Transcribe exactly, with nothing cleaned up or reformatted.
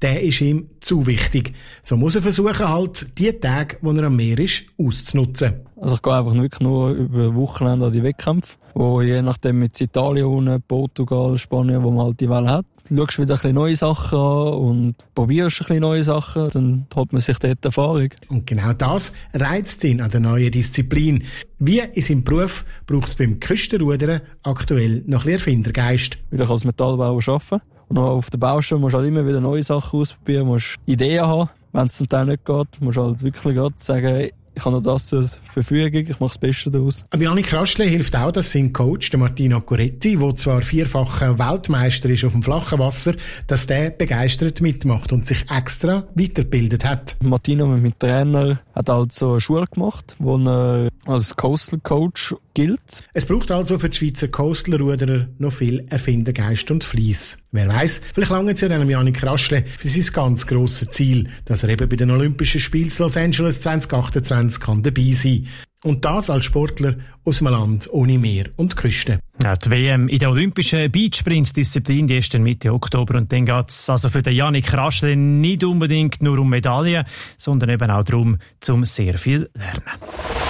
der ist ihm zu wichtig. So muss er versuchen, halt die Tage, wo er am Meer ist, auszunutzen. Also ich gehe einfach wirklich nur über Wochenende an die Wettkämpfe, wo je nachdem mit Italien, Portugal, Spanien, wo man halt die Welle hat. Schaust wieder ein bisschen neue Sachen an und probierst ein bisschen neue Sachen, dann holt man sich dort Erfahrung. Und genau das reizt ihn an der neuen Disziplin. Wie in seinem Beruf braucht es beim Küstenrudern aktuell noch ein bisschen Erfindergeist. Wieder als Metallbauer arbeiten. Und auch auf der Baustelle musst du halt immer wieder neue Sachen ausprobieren, musst Ideen haben. Wenn es zum Teil nicht geht, musst du halt wirklich gerade sagen, ich habe noch das zur Verfügung, ich mache das Beste daraus. Janik Raschle hilft auch, dass sein Coach, der Martino Coretti, der zwar vierfacher Weltmeister ist auf dem flachen Wasser, dass der begeistert mitmacht und sich extra weitergebildet hat. Martino mit meinem Trainer hat halt so eine Schule gemacht, wo er als Coastal Coach gilt. Es braucht also für die Schweizer Coastal-Ruderer noch viel Erfindergeist und Fleiss. Wer weiss, vielleicht lange es ja dann Janik Raschle für sein ganz grosses Ziel, dass er eben bei den Olympischen Spielen Los Angeles zwanzig achtundzwanzig kann dabei sein. Und das als Sportler aus einem Land ohne Meer und Küste. Ja, die W M in der olympischen Beachsprint-Disziplin, die ist dann Mitte Oktober und dann geht es also für den Janik Raschle nicht unbedingt nur um Medaillen, sondern eben auch darum, zum sehr viel lernen.